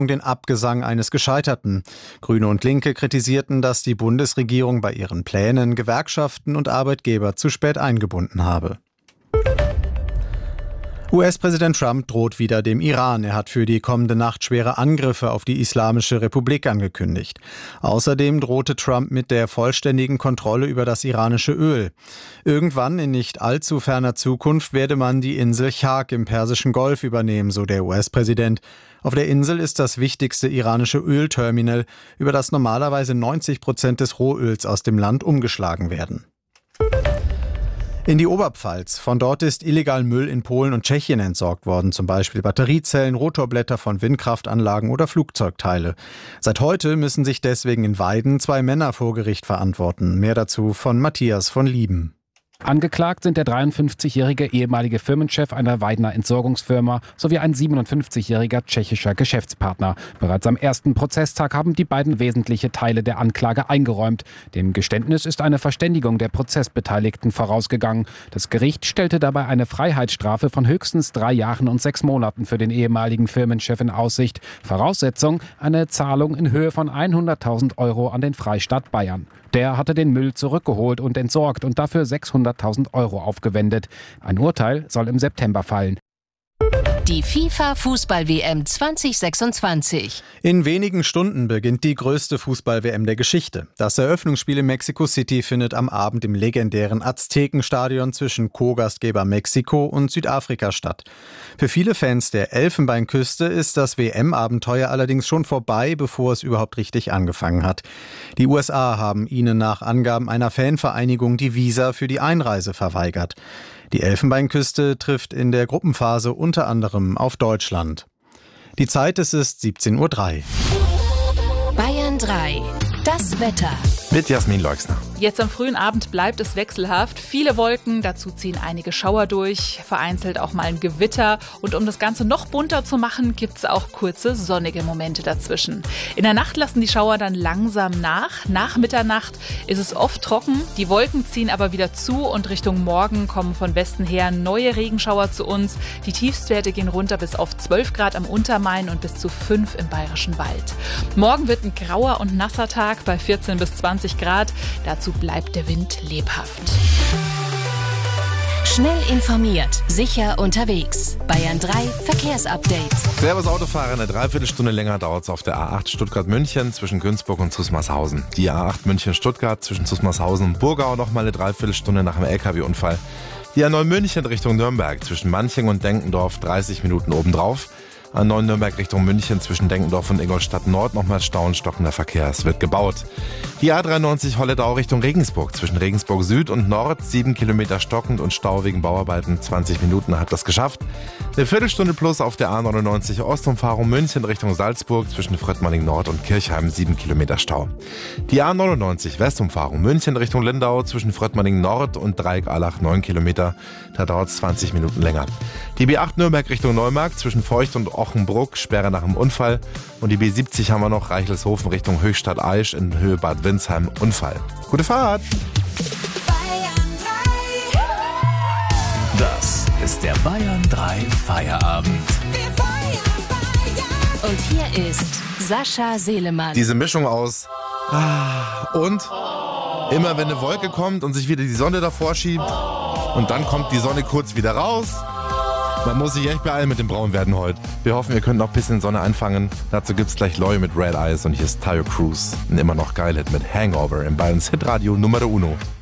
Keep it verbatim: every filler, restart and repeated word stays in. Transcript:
den Abgesang eines Gescheiterten. Grüne und Linke kritisierten, dass die Bundesregierung bei ihren Plänen Gewerkschaften und Arbeitgeber zu spät eingebunden habe. U S-Präsident Trump droht wieder dem Iran. Er hat für die kommende Nacht schwere Angriffe auf die Islamische Republik angekündigt. Außerdem drohte Trump mit der vollständigen Kontrolle über das iranische Öl. Irgendwann in nicht allzu ferner Zukunft werde man die Insel Chak im Persischen Golf übernehmen, so der U S-Präsident. Auf der Insel ist das wichtigste iranische Ölterminal, über das normalerweise neunzig Prozent des Rohöls aus dem Land umgeschlagen werden. In die Oberpfalz. Von dort ist illegal Müll in Polen und Tschechien entsorgt worden, zum Beispiel Batteriezellen, Rotorblätter von Windkraftanlagen oder Flugzeugteile. Seit heute müssen sich deswegen in Weiden zwei Männer vor Gericht verantworten. Mehr dazu von Matthias von Lieben. Angeklagt sind der dreiundfünfzigjährige ehemalige Firmenchef einer Weidener Entsorgungsfirma sowie ein siebenundfünfzigjähriger tschechischer Geschäftspartner. Bereits am ersten Prozesstag haben die beiden wesentliche Teile der Anklage eingeräumt. Dem Geständnis ist eine Verständigung der Prozessbeteiligten vorausgegangen. Das Gericht stellte dabei eine Freiheitsstrafe von höchstens drei Jahren und sechs Monaten für den ehemaligen Firmenchef in Aussicht. Voraussetzung: eine Zahlung in Höhe von hunderttausend Euro an den Freistaat Bayern. Der hatte den Müll zurückgeholt und entsorgt und dafür sechshunderttausend Euro aufgewendet. Ein Urteil soll im September fallen. Die FIFA-Fußball-W M zwanzig sechsundzwanzig. In wenigen Stunden beginnt die größte Fußball-W M der Geschichte. Das Eröffnungsspiel in Mexico City findet am Abend im legendären Aztekenstadion zwischen Co-Gastgeber Mexiko und Südafrika statt. Für viele Fans der Elfenbeinküste ist das W M-Abenteuer allerdings schon vorbei, bevor es überhaupt richtig angefangen hat. Die U S A haben ihnen nach Angaben einer Fanvereinigung die Visa für die Einreise verweigert. Die Elfenbeinküste trifft in der Gruppenphase unter anderem auf Deutschland. Die Zeit, es ist siebzehn Uhr drei. Bayern drei. Das Wetter. Mit Jasmin Leuxner. Jetzt am frühen Abend bleibt es wechselhaft. Viele Wolken, dazu ziehen einige Schauer durch, vereinzelt auch mal ein Gewitter. Und um das Ganze noch bunter zu machen, gibt es auch kurze sonnige Momente dazwischen. In der Nacht lassen die Schauer dann langsam nach. Nach Mitternacht ist es oft trocken. Die Wolken ziehen aber wieder zu und Richtung Morgen kommen von Westen her neue Regenschauer zu uns. Die Tiefstwerte gehen runter bis auf zwölf Grad am Untermain und bis zu fünf im Bayerischen Wald. Morgen wird ein grauer und nasser Tag bei vierzehn bis zwanzig Grad. Dazu bleibt der Wind lebhaft. Schnell informiert, sicher unterwegs. Bayern drei Verkehrsupdate. Servus Autofahrer, eine Dreiviertelstunde länger dauert es auf der A acht Stuttgart-München zwischen Günzburg und Zusmarshausen. Die A acht München-Stuttgart zwischen Zusmarshausen und Burgau nochmal eine Dreiviertelstunde nach einem L K W-Unfall. Die A neun München Richtung Nürnberg zwischen Manching und Denkendorf dreißig Minuten obendrauf. A neun Nürnberg Richtung München zwischen Denkendorf und Ingolstadt Nord nochmal Stau und stockender Verkehr. Es wird gebaut. Die A dreiundneunzig Holledau Richtung Regensburg zwischen Regensburg Süd und Nord sieben Kilometer stockend und Stau wegen Bauarbeiten. zwanzig Minuten hat das geschafft. Eine Viertelstunde plus auf der A neunundneunzig Ostumfahrung München Richtung Salzburg zwischen Fröttmanning Nord und Kirchheim sieben Kilometer Stau. Die A neunundneunzig Westumfahrung München Richtung Lindau zwischen Fröttmanning Nord und Dreieck-Allach neun Kilometer. Da dauert es zwanzig Minuten länger. Die B acht Nürnberg Richtung Neumarkt zwischen Feucht und Ochenbruck, Sperre nach dem Unfall. Und die B siebzig haben wir noch, Reichelshofen Richtung Höchstadt-Aisch in Höhe Bad Windsheim, Unfall. Gute Fahrt! Das ist der Bayern drei Feierabend. Und hier ist Sascha Selemann. Diese Mischung aus ah, und immer wenn eine Wolke kommt und sich wieder die Sonne davor schiebt und dann kommt die Sonne kurz wieder raus. Man muss sich echt beeilen mit dem Braunwerden heute. Wir hoffen, ihr könnt noch ein bisschen Sonne einfangen. Dazu gibt's gleich Loy mit Red Eyes und hier ist Tayo Cruz. Ein immer noch geil Hit mit Hangover im Bayerns Hitradio Numero Uno.